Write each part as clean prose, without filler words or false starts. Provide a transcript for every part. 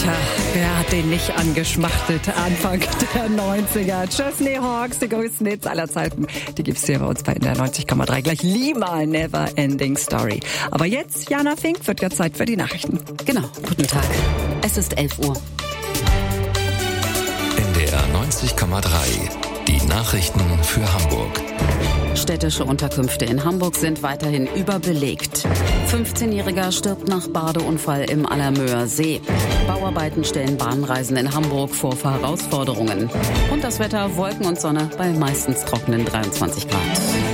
Tja, wer hat den nicht angeschmachtet? Anfang der 90er. Chesney Hawks, die größten Hits aller Zeiten. Die gibt's hier bei uns bei NDR 90,3. Gleich Lima, Never Ending Story. Aber jetzt, Jana Fink, wird ja Zeit für die Nachrichten. Genau, guten Tag. Es ist 11 Uhr. NDR 90,3. Die Nachrichten für Hamburg. Städtische Unterkünfte in Hamburg sind weiterhin überbelegt. 15-Jähriger stirbt nach Badeunfall im Allermöer See. Bauarbeiten stellen Bahnreisen in Hamburg vor Herausforderungen. Und das Wetter, Wolken und Sonne bei meistens trockenen 23 Grad.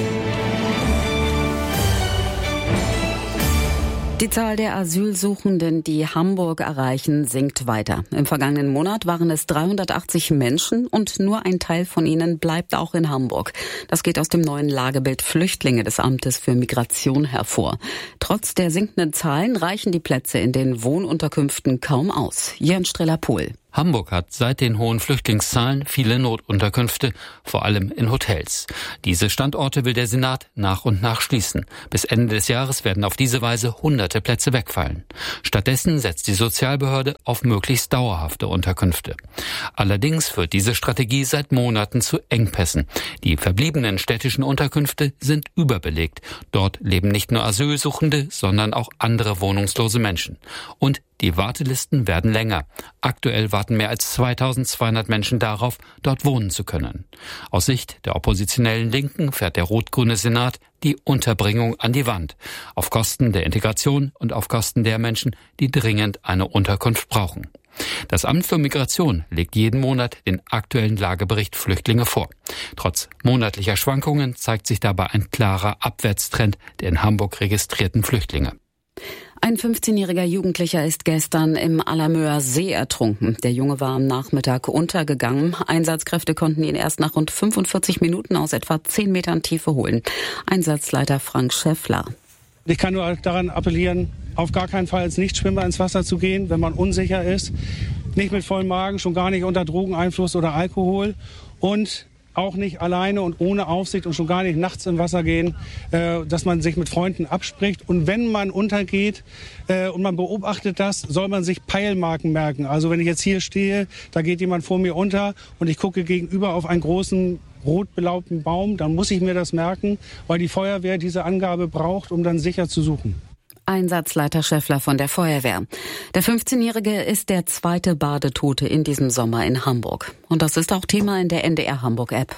Die Zahl der Asylsuchenden, die Hamburg erreichen, sinkt weiter. Im vergangenen Monat waren es 380 Menschen und nur ein Teil von ihnen bleibt auch in Hamburg. Das geht aus dem neuen Lagebild Flüchtlinge des Amtes für Migration hervor. Trotz der sinkenden Zahlen reichen die Plätze in den Wohnunterkünften kaum aus. Jens Streller-Pohl. Hamburg hat seit den hohen Flüchtlingszahlen viele Notunterkünfte, vor allem in Hotels. Diese Standorte will der Senat nach und nach schließen. Bis Ende des Jahres werden auf diese Weise hunderte Plätze wegfallen. Stattdessen setzt die Sozialbehörde auf möglichst dauerhafte Unterkünfte. Allerdings führt diese Strategie seit Monaten zu Engpässen. Die verbliebenen städtischen Unterkünfte sind überbelegt. Dort leben nicht nur Asylsuchende, sondern auch andere wohnungslose Menschen. Und die Wartelisten werden länger. Aktuell warten mehr als 2200 Menschen darauf, dort wohnen zu können. Aus Sicht der oppositionellen Linken fährt der rot-grüne Senat die Unterbringung an die Wand. Auf Kosten der Integration und auf Kosten der Menschen, die dringend eine Unterkunft brauchen. Das Amt für Migration legt jeden Monat den aktuellen Lagebericht Flüchtlinge vor. Trotz monatlicher Schwankungen zeigt sich dabei ein klarer Abwärtstrend der in Hamburg registrierten Flüchtlinge. Ein 15-jähriger Jugendlicher ist gestern im Allermöer See ertrunken. Der Junge war am Nachmittag untergegangen. Einsatzkräfte konnten ihn erst nach rund 45 Minuten aus etwa 10 Metern Tiefe holen. Einsatzleiter Frank Schäffler. Ich kann nur daran appellieren, auf gar keinen Fall als Nichtschwimmer ins Wasser zu gehen, wenn man unsicher ist. Nicht mit vollem Magen, schon gar nicht unter Drogeneinfluss oder Alkohol. Und auch nicht alleine und ohne Aufsicht und schon gar nicht nachts im Wasser gehen, dass man sich mit Freunden abspricht. Und wenn man untergeht und man beobachtet das, soll man sich Peilmarken merken. Also wenn ich jetzt hier stehe, da geht jemand vor mir unter und ich gucke gegenüber auf einen großen rot belaubten Baum, dann muss ich mir das merken, weil die Feuerwehr diese Angabe braucht, um dann sicher zu suchen. Einsatzleiter Schäffler von der Feuerwehr. Der 15-Jährige ist der zweite Badetote in diesem Sommer in Hamburg. Und das ist auch Thema in der NDR Hamburg-App.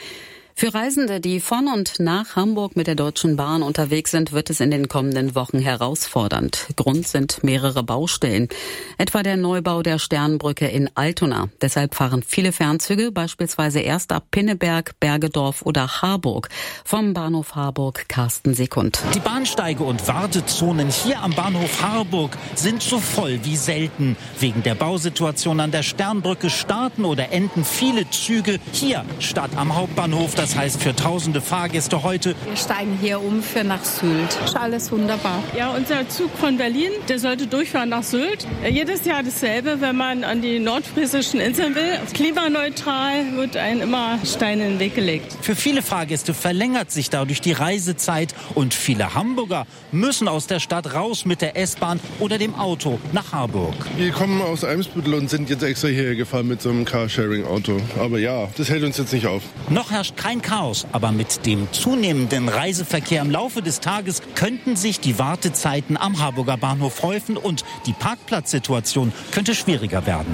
Für Reisende, die von und nach Hamburg mit der Deutschen Bahn unterwegs sind, wird es in den kommenden Wochen herausfordernd. Grund sind mehrere Baustellen, etwa der Neubau der Sternbrücke in Altona. Deshalb fahren viele Fernzüge, beispielsweise erst ab Pinneberg, Bergedorf oder Harburg. Vom Bahnhof Harburg Carsten Sekund. Die Bahnsteige und Wartezonen hier am Bahnhof Harburg sind so voll wie selten. Wegen der Bausituation an der Sternbrücke starten oder enden viele Züge hier statt am Hauptbahnhof. Das heißt für tausende Fahrgäste heute: Wir steigen hier um für nach Sylt. Ist alles wunderbar. Ja, unser Zug von Berlin, der sollte durchfahren nach Sylt. Jedes Jahr dasselbe, wenn man an die nordfriesischen Inseln will. Klimaneutral wird einem immer Steine in den Weg gelegt. Für viele Fahrgäste verlängert sich dadurch die Reisezeit und viele Hamburger müssen aus der Stadt raus mit der S-Bahn oder dem Auto nach Harburg. Wir kommen aus Eimsbüttel und sind jetzt extra hierher gefahren mit so einem Carsharing-Auto. Aber ja, das hält uns jetzt nicht auf. Noch herrscht kein Chaos, aber mit dem zunehmenden Reiseverkehr im Laufe des Tages könnten sich die Wartezeiten am Harburger Bahnhof häufen und die Parkplatzsituation könnte schwieriger werden.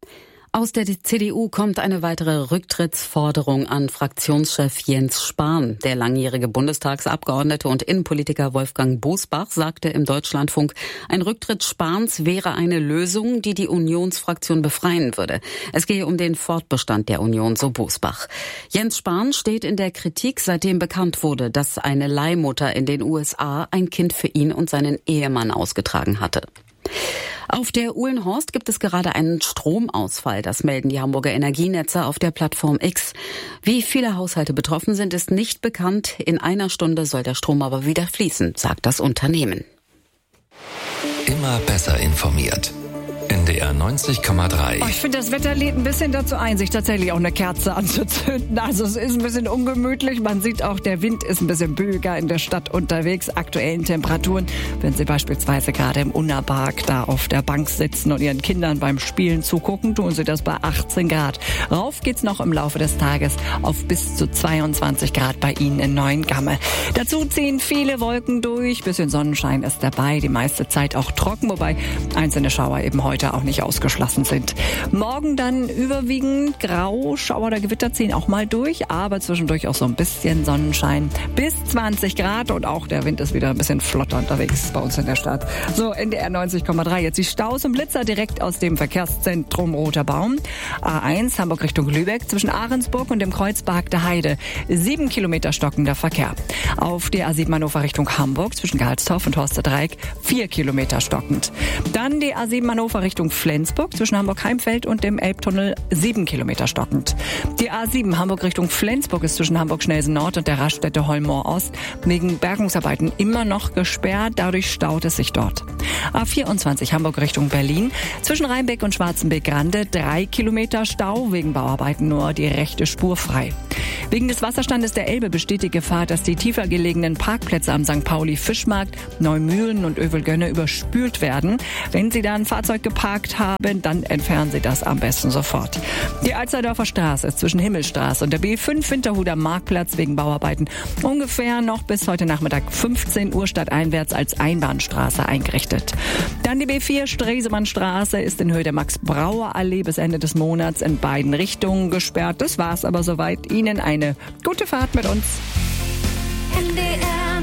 Aus der CDU kommt eine weitere Rücktrittsforderung an Fraktionschef Jens Spahn. Der langjährige Bundestagsabgeordnete und Innenpolitiker Wolfgang Bosbach sagte im Deutschlandfunk, ein Rücktritt Spahns wäre eine Lösung, die die Unionsfraktion befreien würde. Es gehe um den Fortbestand der Union, so Bosbach. Jens Spahn steht in der Kritik, seitdem bekannt wurde, dass eine Leihmutter in den USA ein Kind für ihn und seinen Ehemann ausgetragen hatte. Auf der Uhlenhorst gibt es gerade einen Stromausfall. Das melden die Hamburger Energienetze auf der Plattform X. Wie viele Haushalte betroffen sind, ist nicht bekannt. In einer Stunde soll der Strom aber wieder fließen, sagt das Unternehmen. Immer besser informiert. NDR NDR 90,3. Ich finde, das Wetter lädt ein bisschen dazu ein, sich tatsächlich auch eine Kerze anzuzünden. Also es ist ein bisschen ungemütlich. Man sieht auch, der Wind ist ein bisschen böiger in der Stadt unterwegs. Aktuellen Temperaturen, wenn Sie beispielsweise gerade im Unna-Park da auf der Bank sitzen und Ihren Kindern beim Spielen zugucken, tun Sie das bei 18 Grad. Rauf geht's noch im Laufe des Tages auf bis zu 22 Grad bei Ihnen in Neuengamme. Dazu ziehen viele Wolken durch. Bisschen Sonnenschein ist dabei. Die meiste Zeit auch trocken, wobei einzelne Schauer eben heute auch nicht ausgeschlossen sind. Morgen dann überwiegend grau, Schauer oder Gewitter ziehen auch mal durch, aber zwischendurch auch so ein bisschen Sonnenschein. Bis 20 Grad und auch der Wind ist wieder ein bisschen flotter unterwegs bei uns in der Stadt. So, NDR 90,3. Jetzt die Staus und Blitzer direkt aus dem Verkehrszentrum Roter Baum. A1 Hamburg Richtung Lübeck zwischen Ahrensburg und dem Kreuzberg der Heide. 7 Kilometer stockender Verkehr. Auf der A7 Hannover Richtung Hamburg zwischen Galstorf und Horsterdreieck 4 Kilometer stockend. Dann die A7 Hannover Richtung Flensburg zwischen Hamburg-Heimfeld und dem Elbtunnel 7 Kilometer stockend. Die A7 Hamburg Richtung Flensburg ist zwischen Hamburg-Schnelsen Nord und der Raststätte Holmoor Ost wegen Bergungsarbeiten immer noch gesperrt. Dadurch staut es sich dort. A24 Hamburg Richtung Berlin zwischen Rheinbeck und Schwarzenbeck-Grande 3 Kilometer Stau, wegen Bauarbeiten nur die rechte Spur frei. Wegen des Wasserstandes der Elbe besteht die Gefahr, dass die tiefer gelegenen Parkplätze am St. Pauli Fischmarkt, Neumühlen und Övelgönne überspült werden. Wenn Sie da ein Fahrzeug geparkt haben, dann entfernen Sie das am besten sofort. Die Alsterdorfer Straße ist zwischen Himmelstraße und der B5 Winterhuder Marktplatz wegen Bauarbeiten ungefähr noch bis heute Nachmittag 15 Uhr stadteinwärts als Einbahnstraße eingerichtet. Dann die B4 Stresemannstraße ist in Höhe der Max-Brauer-Allee bis Ende des Monats in beiden Richtungen gesperrt. Das war's aber soweit. Ihnen eine gute Fahrt mit uns. NDR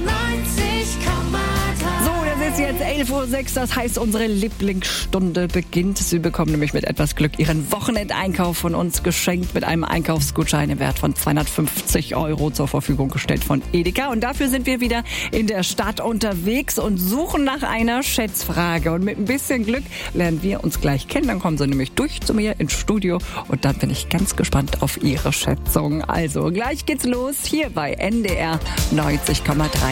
90,3. So, das ist jetzt 11:06 Uhr. Das heißt, unsere Lieblingsstunde beginnt. Sie bekommen nämlich mit etwas Glück Ihren Wochenendeinkauf von uns geschenkt mit einem Einkaufsgutschein im Wert von 250 € zur Verfügung gestellt von Edeka. Und dafür sind wir wieder in der Stadt unterwegs und suchen nach einer Schätzfrage. Und mit ein bisschen Glück lernen wir uns gleich kennen. Dann kommen Sie nämlich durch zu mir ins Studio und dann bin ich ganz gespannt auf Ihre Schätzung. Also, gleich geht's los hier bei NDR 90,3.